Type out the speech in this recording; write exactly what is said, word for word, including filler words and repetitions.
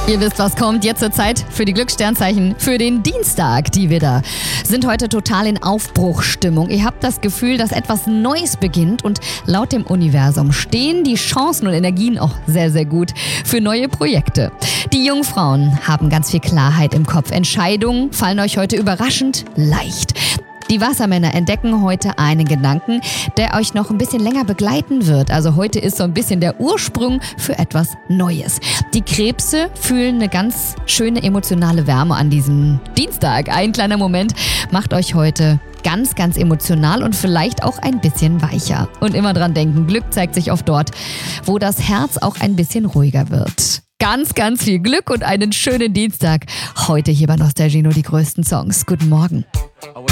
Ihr wisst, was kommt. Jetzt zur Zeit für die Glückssternzeichen für den Dienstag. Die Widder sind heute total in Aufbruchstimmung. Ihr habt das Gefühl, dass etwas Neues beginnt und laut dem Universum stehen die Chancen und Energien auch sehr, sehr gut für neue Projekte. Die Jungfrauen haben ganz viel Klarheit im Kopf. Entscheidungen fallen euch heute überraschend leicht. Die Wassermänner entdecken heute einen Gedanken, der euch noch ein bisschen länger begleiten wird. Also heute ist so ein bisschen der Ursprung für etwas Neues. Die Krebse fühlen eine ganz schöne emotionale Wärme an diesem Dienstag. Ein kleiner Moment macht euch heute ganz, ganz emotional und vielleicht auch ein bisschen weicher. Und immer dran denken, Glück zeigt sich oft dort, wo das Herz auch ein bisschen ruhiger wird. Ganz, ganz viel Glück und einen schönen Dienstag. Heute hier bei Nostalgie nur die größten Songs. Guten Morgen.